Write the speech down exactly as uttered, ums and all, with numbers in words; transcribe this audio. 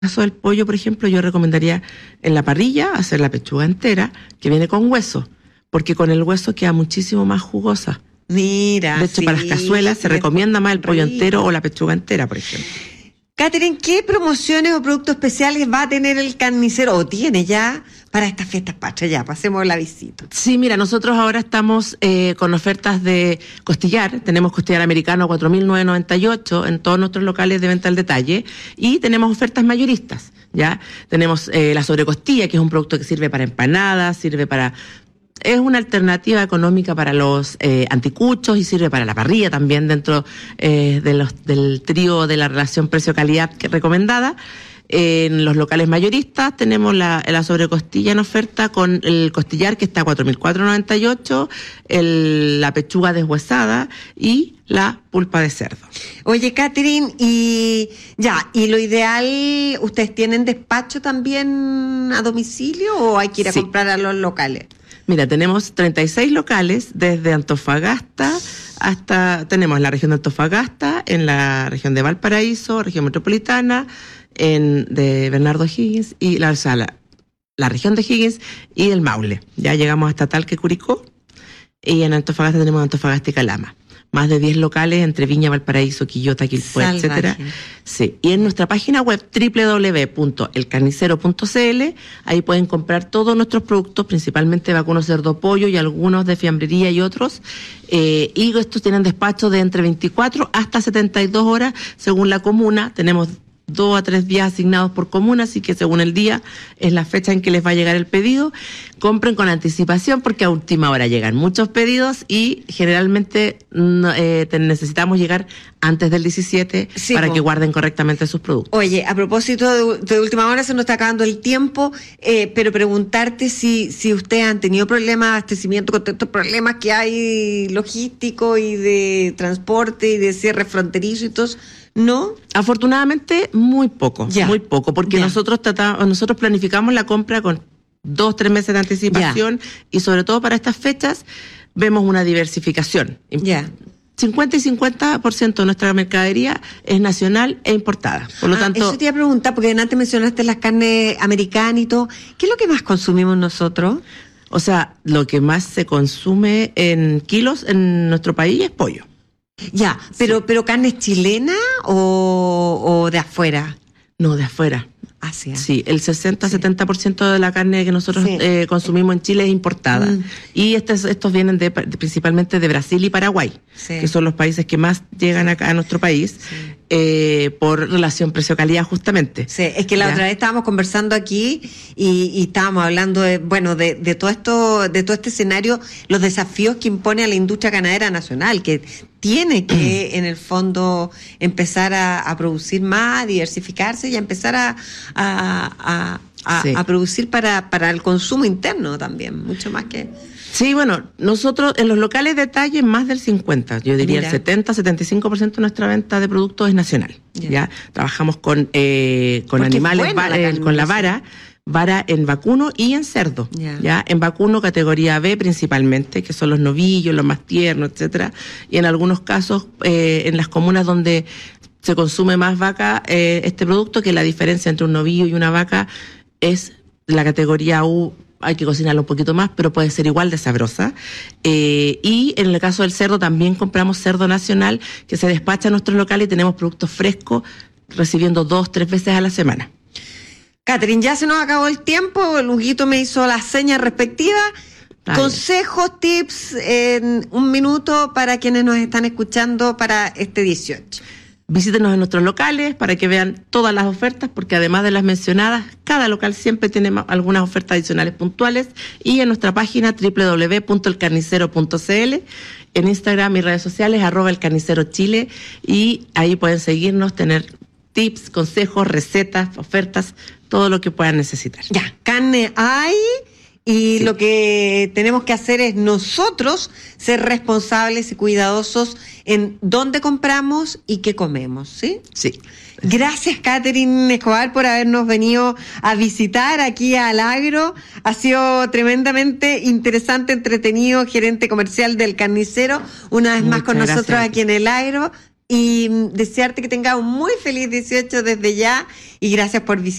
caso del pollo, por ejemplo, yo recomendaría en la parrilla hacer la pechuga entera, que viene con hueso, porque con el hueso queda muchísimo más jugosa. Mira, de hecho, sí, para las cazuelas se recomienda más el pollo rico. entero o la pechuga entera, por ejemplo. Catherine, ¿qué promociones o productos especiales va a tener el carnicero o tiene ya para estas fiestas patrias? Ya, pasemos la visita. Sí, mira, nosotros ahora estamos eh, con ofertas de costillar. Tenemos costillar americano a cuatro mil novecientos noventa y ocho en todos nuestros locales de venta al detalle y tenemos ofertas mayoristas, ¿ya? Tenemos eh, la sobrecostilla, que es un producto que sirve para empanadas, sirve para... Es una alternativa económica para los eh, anticuchos y sirve para la parrilla también dentro eh, de los, del trío de la relación precio-calidad que recomendada. En los locales mayoristas tenemos la, la sobrecostilla en oferta con el costillar que está a cuatro mil cuatrocientos noventa y ocho, el, la pechuga deshuesada y la pulpa de cerdo. Oye, Catherine, y ya, y lo ideal, ¿ustedes tienen despacho también a domicilio o hay que ir a Sí. comprar a los locales? Mira, tenemos treinta y seis locales desde Antofagasta hasta, tenemos en la región de Antofagasta, en la región de Valparaíso, región metropolitana, en de Bernardo Higgins y la, o sea, la, la región de Higgins y el Maule. Ya llegamos hasta Talque, Curicó, y en Antofagasta tenemos Antofagasta y Calama. Más de diez locales entre Viña, Valparaíso, Quillota, Quilpué, Salvaje. etcétera. Sí, y en nuestra página web doble u doble u doble u punto el carnicero punto c l, ahí pueden comprar todos nuestros productos, principalmente vacuno, cerdo, pollo y algunos de fiambrería y otros. Eh, y estos tienen despacho de entre veinticuatro hasta setenta y dos horas según la comuna. Tenemos dos a tres días asignados por comuna, así que según el día es la fecha en que les va a llegar el pedido. Compren con anticipación porque a última hora llegan muchos pedidos y generalmente no, eh, te necesitamos llegar antes del diecisiete Sí, para po. que guarden correctamente sus productos. Oye, a propósito de, de última hora, se nos está acabando el tiempo, eh, pero preguntarte si, si ustedes han tenido problemas de abastecimiento con todos estos problemas que hay logísticos y de transporte y de cierre fronterizo y todo. ¿No? Afortunadamente, muy poco, Ya. muy poco, porque Ya. nosotros tratamos, nosotros planificamos la compra con dos, tres meses de anticipación y sobre todo para estas fechas vemos una diversificación. Ya. cincuenta y cincuenta por ciento de nuestra mercadería es nacional e importada. Por lo Ah, tanto, eso te iba a preguntar, porque antes mencionaste las carnes americanas y todo. ¿Qué es lo que más consumimos nosotros? o sea, lo que más se consume en kilos en nuestro país es pollo. Ya, pero, Sí. pero ¿carne chilena o, o de afuera? No, de afuera. Asia. Sí, el sesenta a setenta por ciento de la carne que nosotros Sí. eh, consumimos en Chile es importada. Mm. Y estos, estos vienen de, de- principalmente de Brasil y Paraguay, Sí. que son los países que más llegan acá a nuestro país, Sí. eh, por relación precio-calidad justamente. Sí, es que la ¿Ya? otra vez estábamos conversando aquí y, y estábamos hablando de, bueno, de, de todo esto, de todo este escenario, los desafíos que impone a la industria ganadera nacional, que tiene que, en el fondo, empezar a, a producir más, a diversificarse y a empezar a, a, a, a- Sí. a producir para, para el consumo interno también, mucho más que... Sí, bueno, nosotros en los locales de detalle más del cincuenta, yo diría Mira. el setenta, setenta y cinco por ciento de nuestra venta de productos es nacional. Ya. Ya, trabajamos con eh, con Porque es animales, buena va- la eh, carne con la nacional. vara, vara en vacuno y en cerdo. Ya. Ya, en vacuno categoría B principalmente, que son los novillos, los más tiernos, etcétera, y en algunos casos eh, en las comunas donde se consume más vaca eh, este producto, que la diferencia entre un novillo y una vaca es la categoría U. Hay que cocinarlo un poquito más, pero puede ser igual de sabrosa. Eh, y en el caso del cerdo también compramos cerdo nacional que se despacha a nuestros locales y tenemos productos frescos recibiendo dos, tres veces a la semana. Catherine, ya se nos acabó el tiempo, el Huguito me hizo las señas respectivas. Dale. Consejos, tips en un minuto para quienes nos están escuchando para este dieciocho. Visítenos en nuestros locales para que vean todas las ofertas, porque además de las mencionadas, cada local siempre tiene ma- algunas ofertas adicionales puntuales. Y en nuestra página doble u doble u doble u punto el carnicero punto c l, en Instagram y redes sociales, arroba el carnicero chile, y ahí pueden seguirnos, tener tips, consejos, recetas, ofertas, todo lo que puedan necesitar. Ya, carne hay y Sí. lo que tenemos que hacer es nosotros ser responsables y cuidadosos en dónde compramos y qué comemos, ¿sí? Sí. Gracias, Catherine Escobar, por habernos venido a visitar aquí al Agro. Ha sido tremendamente interesante, entretenido, gerente comercial del Carnicero, una vez más Muchas con nosotros gracias. aquí en el Agro. y desearte que tengas un muy feliz dieciocho desde ya y gracias por visitar.